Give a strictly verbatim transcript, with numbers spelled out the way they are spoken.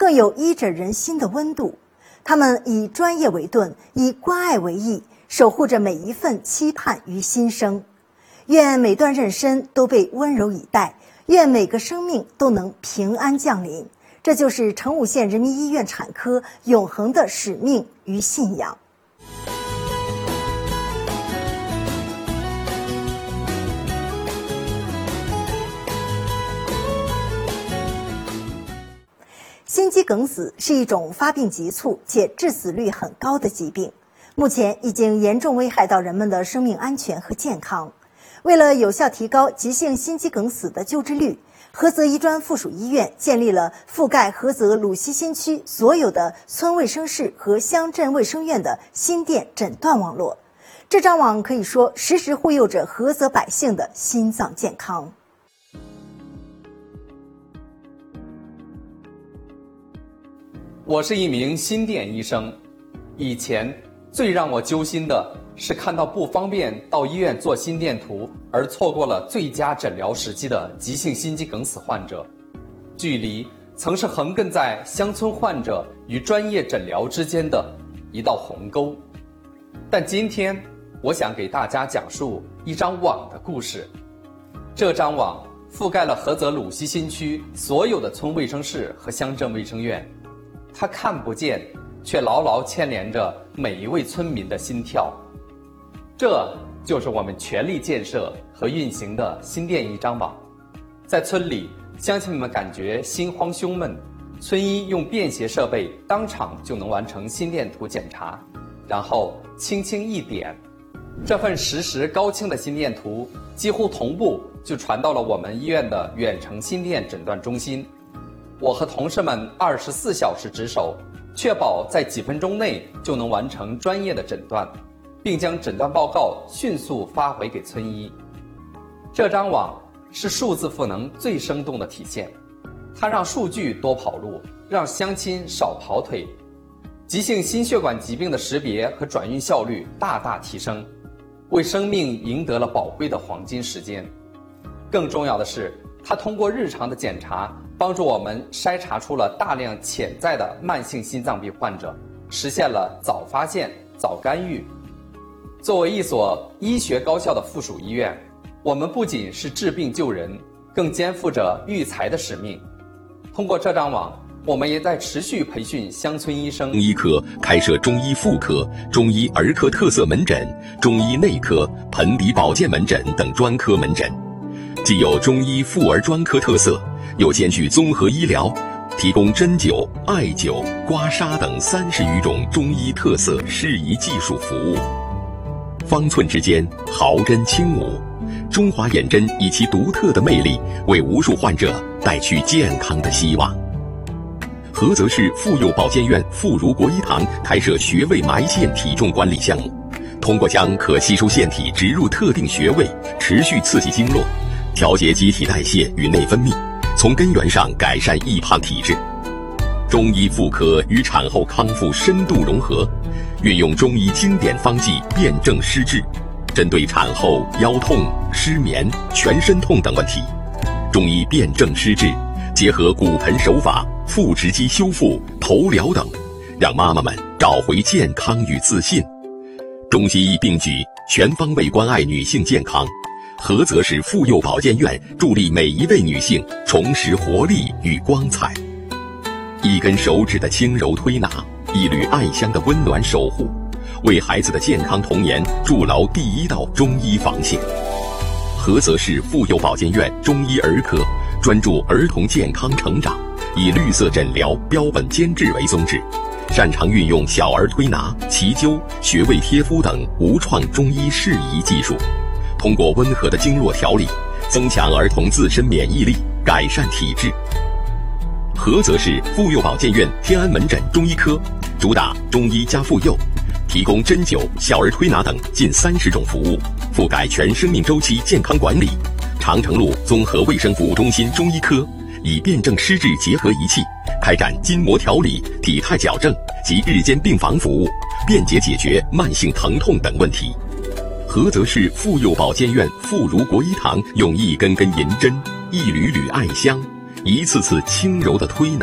更有医者仁心的温度。他们以专业为盾，以关爱为翼，守护着每一份期盼与心声。愿每段妊娠都被温柔以待，愿每个生命都能平安降临。这就是成武县人民医院产科永恒的使命与信仰。心肌梗死是一种发病急促且致死率很高的疾病，目前已经严重危害到人们的生命安全和健康。为了有效提高急性心肌梗死的救治率，菏泽医专附属医院建立了覆盖菏泽鲁西新区所有的村卫生室和乡镇卫生院的心电诊断网络。这张网可以说时时护佑着菏泽百姓的心脏健康。 我是一名心电医生，以前最让我揪心的是看到不方便到医院做心电图而错过了最佳诊疗时机的急性心肌梗死患者，距离曾是横亘在乡村患者与专业诊疗之间的一道鸿沟。但今天我想给大家讲述一张网的故事。这张网覆盖了菏泽鲁西新区所有的村卫生室和乡镇卫生院，它看不见，却牢牢牵连着每一位村民的心跳。这就是我们全力建设和运行的心电一张网。在村里，乡亲们感觉心慌胸闷，村医用便携设备当场就能完成心电图检查，然后轻轻一点，这份实时高清的心电图几乎同步就传到了我们医院的远程心电诊断中心。我和同事们二十四小时值守，确保在几分钟内就能完成专业的诊断，并将诊断报告迅速发回给村医。这张网是数字赋能最生动的体现，它让数据多跑路，让乡亲少跑腿，急性心血管疾病的识别和转运效率大大提升，为生命赢得了宝贵的黄金时间。更重要的是，它通过日常的检查，帮助我们筛查出了大量潜在的慢性心脏病患者，实现了早发现、早干预。作为一所医学高校的附属医院，我们不仅是治病救人，更肩负着育才的使命。通过这张网，我们也在持续培训乡村医生。 中医科开设中医妇科、中医儿科特色门诊、中医内科、盆底保健门诊等专科门诊，既有中医妇儿专科特色，又兼具综合医疗，提供针灸、艾灸、刮痧等三十余种中医特色适宜技术服务。方寸之间，毫针轻舞，中华眼针以其独特的魅力，为无数患者带去健康的希望。菏泽市妇幼保健院妇孺国医堂开设穴位埋线体重管理项目，通过将可吸收腺体植入特定穴位，持续刺激经络，调节机体代谢与内分泌，从根源上改善易胖体质。中医妇科与产后康复深度融合，运用中医经典方剂辨证施治，针对产后腰痛、失眠、全身痛等问题，中医辨证施治，结合骨盆手法、腹直肌修复、头疗等，让妈妈们找回健康与自信。中西医并举，全方位关爱女性健康。菏泽市妇幼保健院助力每一位女性重拾活力与光彩。一根手指的轻柔推拿，一缕爱香的温暖守护，为孩子的健康童年筑牢第一道中医防线。菏泽市妇幼保健院中医儿科专注儿童健康成长，以绿色诊疗、标本兼治为宗旨，擅长运用小儿推拿、脐灸、穴位贴敷等无创中医适宜技术，通过温和的经络调理，增强儿童自身免疫力，改善体质。菏泽市妇幼保健院天安门诊中医科主打中医加妇幼，提供针灸、小儿推拿等近三十种服务，覆盖全生命周期健康管理。长城路综合卫生服务中心中医科以辨证施治结合仪器，开展筋膜调理、体态矫正及日间病房服务，便捷解决慢性疼痛等问题。菏泽市妇幼保健院妇孺国医堂用一根根银针、一缕缕艾香，一次次轻柔的推拿，